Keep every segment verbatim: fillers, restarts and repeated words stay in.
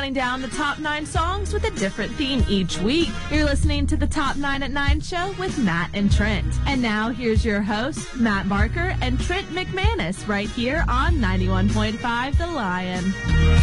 counting down the top nine songs with a different theme each week. You're listening to the Top nine at nine show with Matt and Trent. And now here's your hosts, Matt Barker and Trent McManus, right here on ninety-one point five The Lion.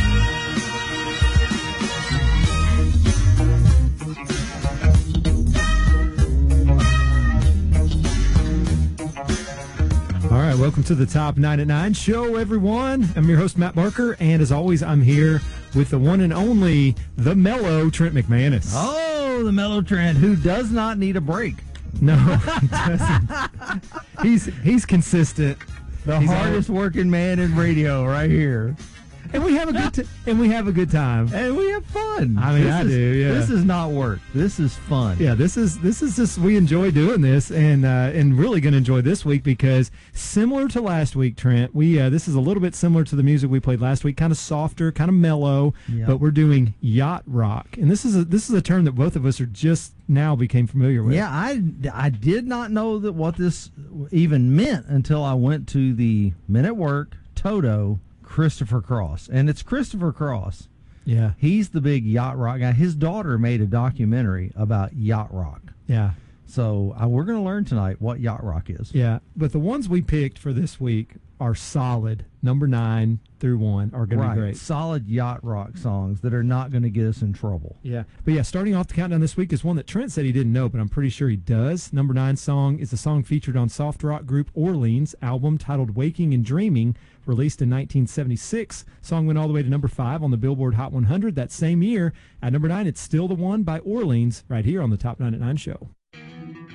All right, welcome to the Top nine at nine show, everyone. I'm your host, Matt Barker, and as always, I'm here with the one and only, the mellow Trent McManus. Oh, the mellow Trent, who does not need a break. No, he doesn't. he's, he's consistent. The he's hardest always, working man in radio right here. And we have a good t- and we have a good time. And we have fun. I mean, this I is, do, yeah. This is not work. This is fun. Yeah, this is this is just we enjoy doing this, and uh, and really going to enjoy this week because similar to last week, Trent, we uh, this is a little bit similar to the music we played last week, kind of softer, kind of mellow, Yep. but we're doing yacht rock, and this is a, this is a term that both of us are just now became familiar with. Yeah, I, I did not know that what this even meant until I went to the Men at Work Toto Christopher Cross, and it's Christopher Cross. Yeah, He's the big yacht rock guy. His daughter made a documentary about yacht rock. yeah, So uh, we're going to learn tonight what yacht rock is. yeah. But the ones we picked for this week are solid. Number nine through one are going to Right. be great. Solid yacht rock songs that are not going to get us in trouble. Yeah. But yeah, starting off the countdown this week is one that Trent said he didn't know, but I'm pretty sure he does. Number nine song is a song featured on soft rock group Orleans' album titled Waking and Dreaming, released in nineteen seventy-six. Song went all the way to number five on the Billboard Hot one hundred that same year. At number nine, it's Still the One by Orleans, right here on the Top nine at nine show.